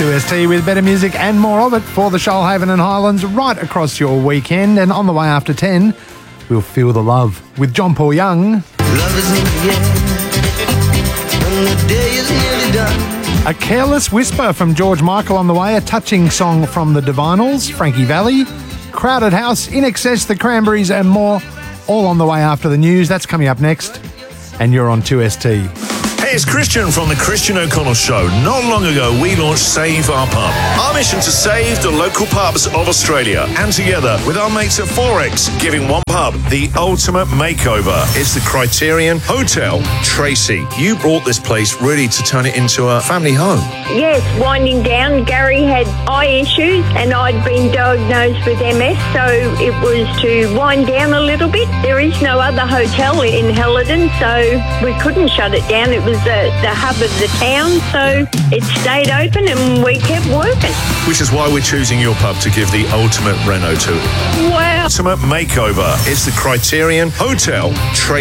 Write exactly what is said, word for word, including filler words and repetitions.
two S T with better music and more of it for the Shoalhaven and Highlands right across your weekend. And on the way after ten, we'll feel the love with John Paul Young. Love is in the air, and the day is nearly done. A Careless Whisper from George Michael on the way, a touching song from the Divinals, Frankie Valli, Crowded House, In Excess, the Cranberries and more, all on the way after the news. That's coming up next, and you're on two S T. Hey, it's Christian from the Christian O'Connell Show. Not long ago, we launched Save Our Pub. Our mission to save the local pubs of Australia. And together with our mates at Forex, giving one pub the ultimate makeover. It's the Criterion Hotel Tracy. You brought this place really to turn it into a family home. Yes, winding down. Gary had eye issues and I'd been diagnosed with M S, so it was to wind down a little bit. There is no other hotel in Helidon, so we couldn't shut it down. It was the, the hub of the town, so it stayed open and we kept working. Which is why we're choosing your pub to give the ultimate reno to. Wow. Ultimate makeover. It's the Criterion Hotel Tracy.